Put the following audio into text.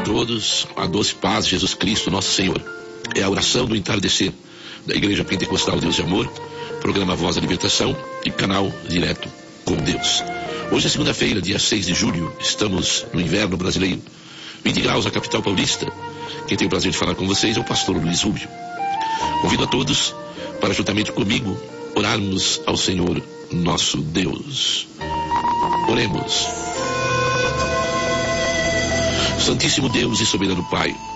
todos, a doce paz de Jesus Cristo, nosso Senhor. É a oração do entardecer da Igreja Pentecostal Deus de Amor, programa Voz da Libertação e canal Direto com Deus. Hoje é segunda-feira, dia 6 de julho, estamos no inverno brasileiro, 20 graus na capital paulista. Quem tem o prazer de falar com vocês é o pastor Luiz Rubio. Convido a todos para, juntamente comigo, orarmos ao Senhor nosso Deus. Oremos. Santíssimo Deus e soberano Pai,